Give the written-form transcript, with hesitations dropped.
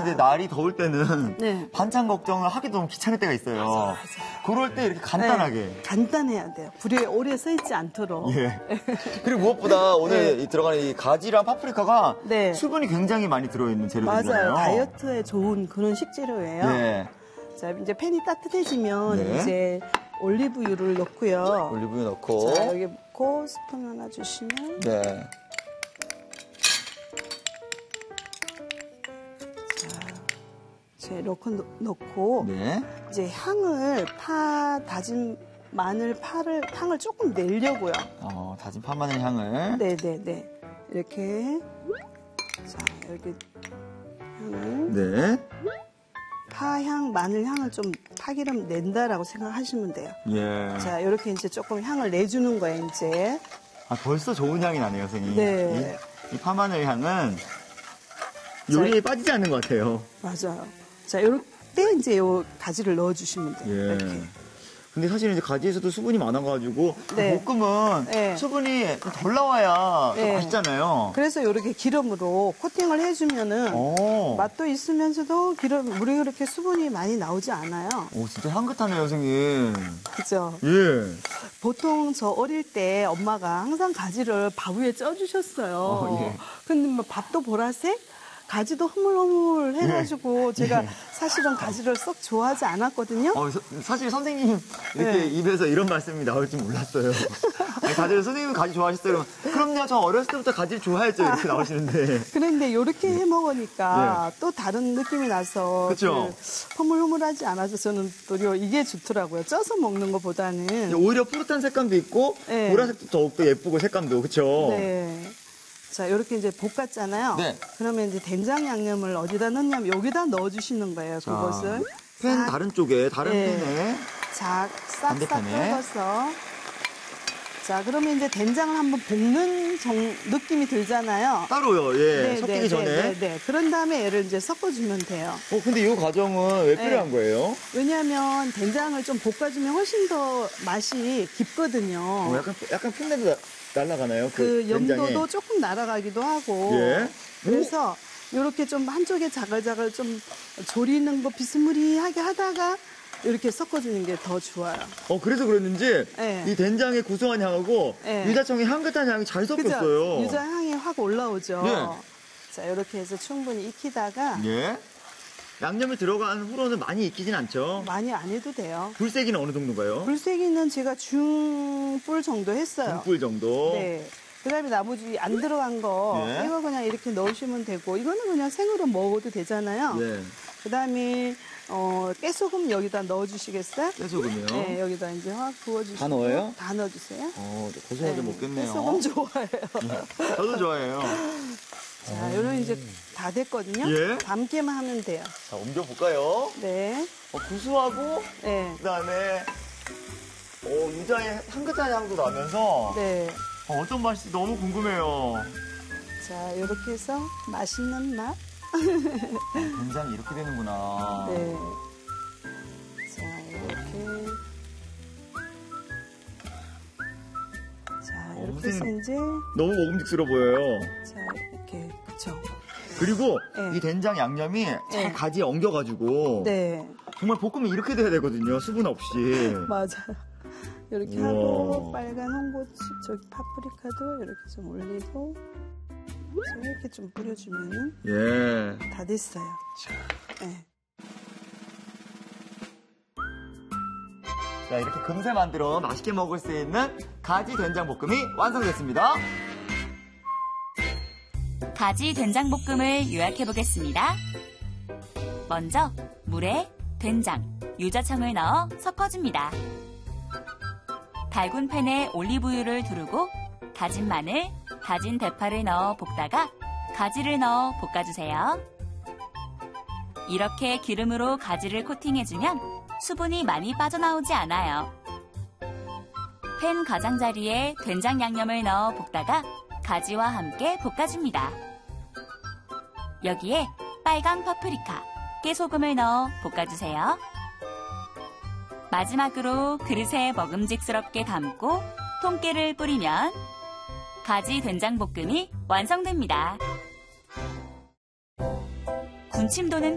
근데 날이 더울 때는 네. 반찬 걱정을 하기도 너무 귀찮을 때가 있어요. 맞아요. 그럴 때 이렇게 간단하게. 네, 간단해야 돼요. 불에 오래 서 있지 않도록. 예. 그리고 무엇보다 오늘 네. 들어가는 이 가지랑 파프리카가 네. 수분이 굉장히 많이 들어있는 재료들이잖아요. 맞아요. 다이어트에 좋은 그런 식재료예요. 네. 자, 이제 팬이 따뜻해지면 네. 이제 올리브유를 넣고요. 올리브유 넣고. 자, 여기 넣고 스푼 하나 주시면. 네. 이제 넣고 네. 이제 향을 다진 마늘 향을 조금 내려고요. 다진 파마늘 향을. 네네네. 이렇게 자 여기 향을 네. 파향, 마늘 향을 좀 파기름 낸다라고 생각하시면 돼요. 예. 자 이렇게 이제 조금 향을 내주는 거예요 이제. 벌써 좋은 향이 나네요, 선생님. 네. 이 파마늘 향은 요리에 빠지지 않는 것 같아요. 맞아요. 자, 요럴 때 이제 요 가지를 넣어주시면 돼요. 예. 이렇게. 근데 사실은 이제 가지에서도 수분이 많아가지고 네. 볶음은 네. 수분이 좀 덜 나와야 좀 네. 맛있잖아요. 그래서 이렇게 기름으로 코팅을 해주면은 맛도 있으면서도 물에 그렇게 수분이 많이 나오지 않아요. 진짜 향긋하네요, 선생님. 그죠? 예. 보통 저 어릴 때 엄마가 항상 가지를 밥 위에 쪄주셨어요. 예. 근데 뭐 밥도 보라색? 가지도 흐물흐물 해가지고 제가 사실은 가지를 썩 좋아하지 않았거든요. 사실 선생님 이렇게 네. 입에서 이런 말씀이 나올 줄 몰랐어요. 선생님은 가지 좋아하셨어요? 그럼요, 저 어렸을 때부터 가지를 좋아했죠. 이렇게 나오시는데. 그런데 이렇게 해 먹으니까 또 다른 느낌이 나서 그쵸? 흐물흐물하지 않아서 저는 오히려 이게 좋더라고요. 쪄서 먹는 것보다는. 오히려 푸릇한 색감도 있고 네. 보라색도 더욱더 예쁘고 색감도 그렇죠. 네. 자, 이렇게 이제 볶았잖아요. 네. 그러면 이제 된장 양념을 어디다 넣냐면 여기다 넣어주시는 거예요. 자, 그것을 팬 싹, 다른 쪽에 다른 네. 팬에 싹싹 반대편에. 긁어서. 자, 그러면 이제 된장을 한번 볶는 느낌이 들잖아요. 따로요. 예. 섞이기 전에. 네. 그런 다음에 얘를 이제 섞어주면 돼요. 근데 이 과정은 왜 필요한 거예요? 왜냐하면 된장을 좀 볶아주면 훨씬 더 맛이 깊거든요. 약간 풋내도 날아가나요? 그 염도도 된장에? 조금 날아가기도 하고. 예. 그래서 이렇게 좀 한쪽에 자글자글 좀 조리는 거 비스무리하게 하다가 이렇게 섞어주는 게 더 좋아요. 그래서 그랬는지 네. 이 된장의 고소한 향하고 네. 유자청의 향긋한 향이 잘 섞였어요. 그죠? 유자 향이 확 올라오죠. 예. 자, 이렇게 해서 충분히 익히다가 예. 양념이 들어간 후로는 많이 익히진 않죠? 많이 안 해도 돼요. 불세기는 어느 정도인가요? 불세기는 제가 중불 정도 했어요. 중불 정도? 네. 그 다음에 나머지 안 들어간 거 예. 이거 그냥 이렇게 넣으시면 되고 이거는 그냥 생으로 먹어도 되잖아요. 예. 그 다음에 깨소금 여기다 넣어주시겠어요? 깨소금이요? 네, 여기다 이제 확 부어주시고. 다 넣어요? 다 넣어주세요. 고소하게 먹겠네요. 깨소금 좋아해요. 저도 좋아해요. 자, 요런 이제 다 됐거든요. 예. 담기만 하면 돼요. 자, 옮겨볼까요? 네. 구수하고, 네. 그 다음에, 유자의 향긋한 향도 나면서, 네. 어떤 맛일지 너무 궁금해요. 자, 이렇게 해서 맛있는 맛. 된장이 이렇게 되는구나. 네. 자, 이렇게. 자, 이렇게 해서 선생님. 이제. 너무 먹음직스러워 보여요. 자, 이렇게. 그쵸. 그리고 네. 이 된장 양념이 잘 네. 가지에 엉겨가지고, 네. 정말 볶으면 이렇게 돼야 되거든요. 수분 없이. 맞아요. 이렇게 우와. 하고, 빨간 홍고추, 저기 파프리카도 이렇게 좀 올리고, 자, 이렇게 좀 뿌려주면은 예. 다 됐어요. 네. 자, 이렇게 금세 만들어 맛있게 먹을 수 있는 가지 된장볶음이 완성됐습니다. 가지 된장볶음을 요약해 보겠습니다. 먼저 물에 된장, 유자청을 넣어 섞어줍니다. 달군 팬에 올리브유를 두르고 다진 마늘, 다진 대파를 넣어 볶다가 가지를 넣어 볶아주세요. 이렇게 기름으로 가지를 코팅해주면 수분이 많이 빠져나오지 않아요. 팬 가장자리에 된장 양념을 넣어 볶다가 가지와 함께 볶아줍니다. 여기에 빨강 파프리카, 깨소금을 넣어 볶아주세요. 마지막으로 그릇에 먹음직스럽게 담고 통깨를 뿌리면 가지 된장볶음이 완성됩니다. 군침 도는